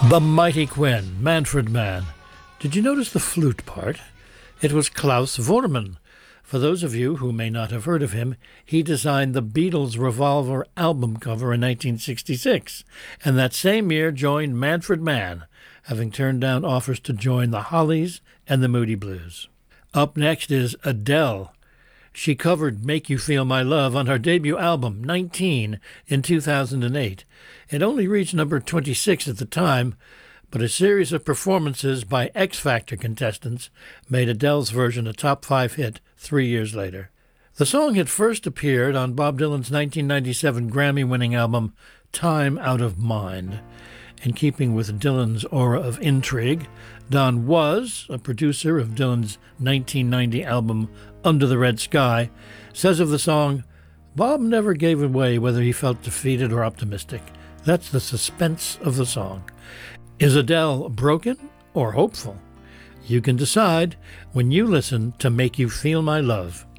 The Mighty Quinn, Manfred Mann. Did you notice the flute part? It was Klaus Voormann. For those of you who may not have heard of him, he designed the Beatles' Revolver album cover in 1966, and that same year joined Manfred Mann, having turned down offers to join the Hollies and the Moody Blues. Up next is Adele. She covered Make You Feel My Love on her debut album, 19, in 2008. It only reached number 26 at the time, but a series of performances by X Factor contestants made Adele's version a top 5 hit 3 years later. The song had first appeared on Bob Dylan's 1997 Grammy-winning album, Time Out of Mind. In keeping with Dylan's aura of intrigue, Don Was, a producer of Dylan's 1990 album Under the Red Sky, says of the song, "Bob never gave away whether he felt defeated or optimistic. That's the suspense of the song." Is Adele broken or hopeful? You can decide when you listen to Make You Feel My Love.